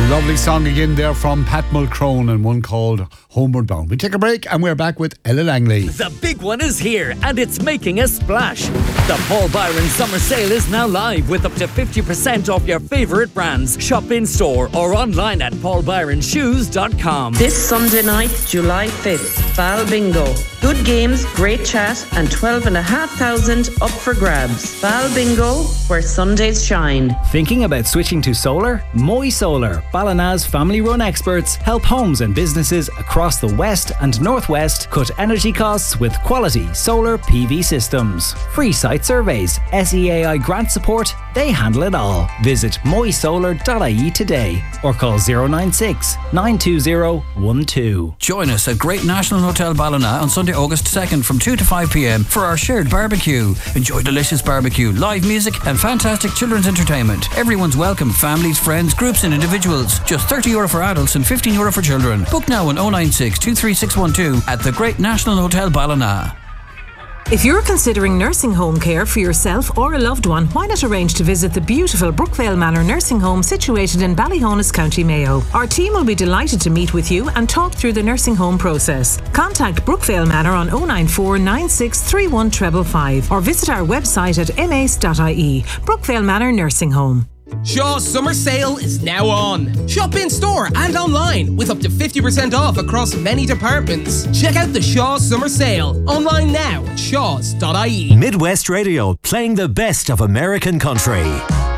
Lovely song again there from Pat Mulcrone and one called Homeward Bound. We take a break and we're back with Ella Langley. The big one is here and it's making a splash. The Paul Byron Summer Sale is now live with up to 50% off your favourite brands. Shop in store or online at paulbyronshoes.com. This Sunday night, July 5th, Bal Bingo. Good games, great chat and 12,500 up for grabs. Bal Bingo, where Sundays shine. Thinking about switching to solar? Moy Solar, Ballina's family-run experts, help homes and businesses across the west and northwest cut energy costs with quality solar PV systems. Free site surveys, SEAI grant support, they handle it all. Visit moysolar.ie today or call 096 920 12. Join us at Great National Hotel Ballina on Sunday, August 2nd from 2 to 5 p.m. for our shared barbecue. Enjoy delicious barbecue, live music and fantastic children's entertainment. Everyone's welcome, families, friends, groups and individuals. Just €30 for adults and €15 for children. Book now on 096 23612 at the Great National Hotel Ballina. If you're considering nursing home care for yourself or a loved one, why not arrange to visit the beautiful Brookvale Manor Nursing Home situated in Ballyhonus, County Mayo. Our team will be delighted to meet with you and talk through the nursing home process. Contact Brookvale Manor on 094 9631 555 or visit our website at mace.ie. Brookvale Manor Nursing Home. Shaw's summer sale is now on. Shop in store and online with up to 50% off across many departments. Check out the Shaw's summer sale online now at shaws.ie. Midwest Radio, playing the best of American country.